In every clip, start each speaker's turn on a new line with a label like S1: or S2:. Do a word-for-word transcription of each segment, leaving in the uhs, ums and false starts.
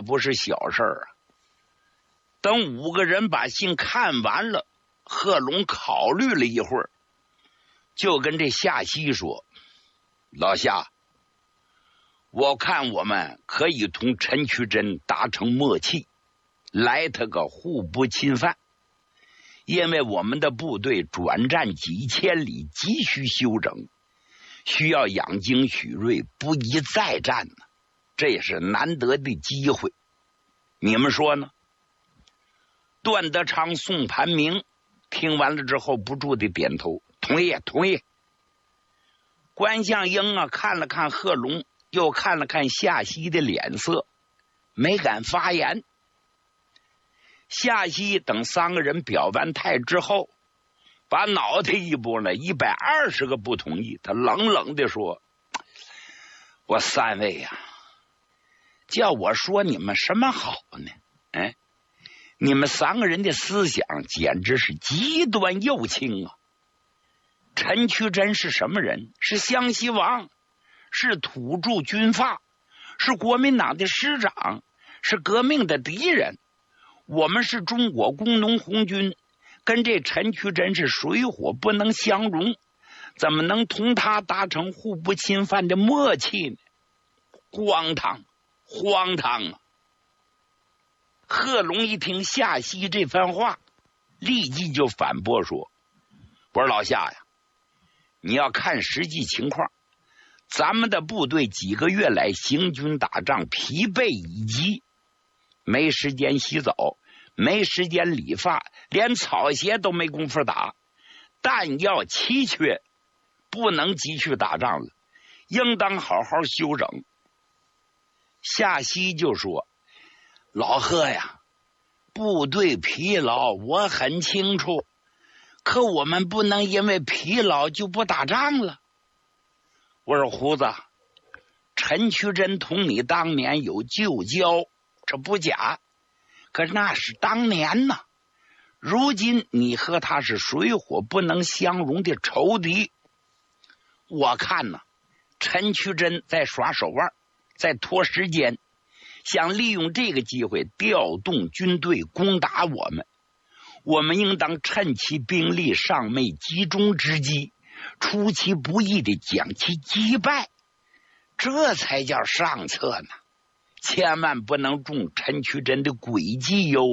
S1: 不是小事儿啊。等五个人把信看完了，贺龙考虑了一会儿，就跟这夏曦说：“老夏，我看我们可以同陈渠珍达成默契，来他个互不侵犯。因为我们的部队转战几千里，急需休整，需要养精蓄锐，不宜再战呢。这也是难得的机会，你们说呢？”段德昌、宋盘明听完了之后不住的点头，同意同意。关向英啊看了看贺龙，又看了看夏曦的脸色，没敢发言。夏曦等三个人表完态之后，把脑袋一拨呢，一百二十个不同意。他冷冷的说：“我三位呀、啊，叫我说你们什么好呢？哎，你们三个人的思想简直是极端右倾啊！陈渠珍是什么人？是湘西王，是土著军阀，是国民党的师长，是革命的敌人。我们是中国工农红军，跟这陈渠珍是水火不能相容，怎么能同他达成互不侵犯的默契呢？荒唐，荒唐啊！”贺龙一听夏曦这番话，立即就反驳说：“我说老夏呀，你要看实际情况，咱们的部队几个月来行军打仗，疲惫已极，没时间洗澡，没时间理发，连草鞋都没工夫打，弹药奇缺，不能继续打仗了，应当好好休整。”夏曦就说：“老贺呀，部队疲劳我很清楚，可我们不能因为疲劳就不打仗了。”我说：“胡子，陈渠珍同你当年有旧交，这不假，可那是当年呐，如今你和他是水火不能相容的仇敌。我看呢，陈渠珍在耍手腕，在拖时间，想利用这个机会调动军队攻打我们。我们应当趁其兵力尚未集中之机，出其不意的将其击败，这才叫上策呢。千万不能中陈渠珍的诡计哟。”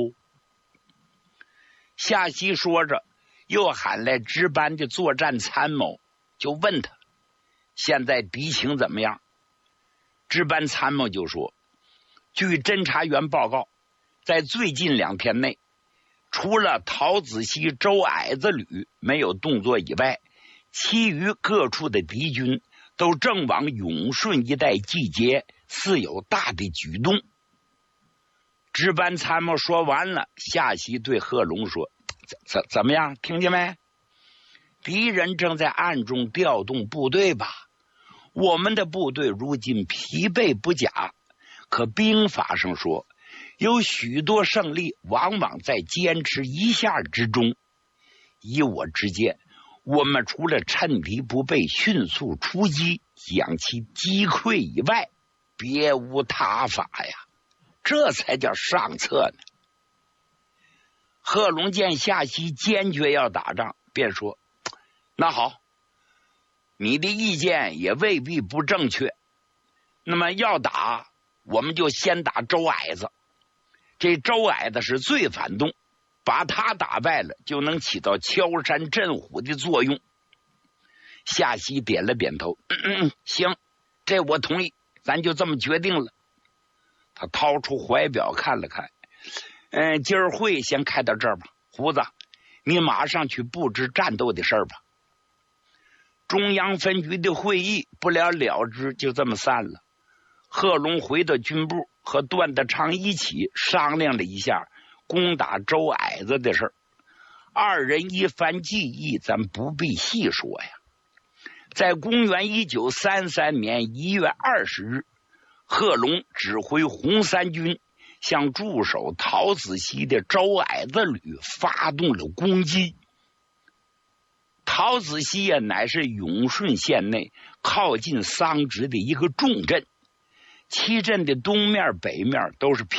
S1: 夏曦说着，又喊来值班的作战参谋，就问他现在敌情怎么样。值班参谋就说：“据侦查员报告，在最近两天内，除了陶子熙、周矮子旅没有动作以外，其余各处的敌军都正往永顺一带集结，似有大的举动。”值班参谋说完了，夏曦对贺龙说：“怎怎么样？听见没？敌人正在暗中调动部队吧？我们的部队如今疲惫不假，可兵法上说，有许多胜利往往在坚持一下之中。以我之见，我们除了趁敌不备，迅速出击，将其击溃以外，别无他法呀，这才叫上策呢。”贺龙见夏曦坚决要打仗，便说：“那好，你的意见也未必不正确。那么要打，我们就先打周矮子。这周矮子是最反动，把他打败了，就能起到敲山震虎的作用。”夏曦点了点头：“嗯嗯，行，这我同意，咱就这么决定了。”他掏出怀表看了看，嗯，今儿会先开到这儿吧。胡子，你马上去布置战斗的事儿吧。中央分局的会议不了了之，就这么散了。贺龙回到军部，和段德昌一起商量了一下攻打周矮子的事儿。二人一番记忆，咱不必细说呀。在公元一九三三年一月二十日，贺龙指挥红三军向驻守陶子熙的周矮子旅发动了攻击。陶子熙呀，乃是永顺县内靠近桑植的一个重镇，其镇的东面北面都是